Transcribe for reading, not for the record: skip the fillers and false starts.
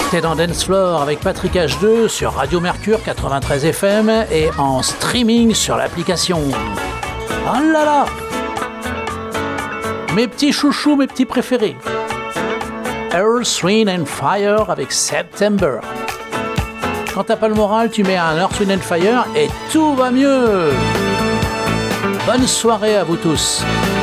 T'es dans Dance Floor avec Patrick H2 sur Radio Mercure 93 FM et en streaming sur l'application. Oh là là! Mes petits chouchous, mes petits préférés. Earth, Wind and Fire avec September. Quand t'as pas le moral, tu mets un Earth, Wind and Fire et tout va mieux. Bonne soirée à vous tous.